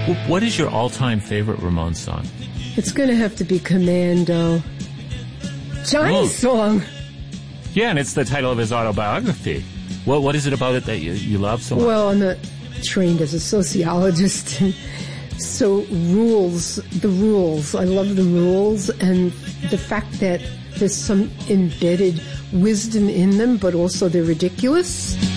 What is your all-time favorite Ramones song? It's going to have to be Commando. Johnny's song. Yeah, and it's the title of his autobiography. What is it about it that you love so much? Well, I'm not trained as a sociologist, so the rules. I love the rules and the fact that there's some embedded wisdom in them, but also they're ridiculous.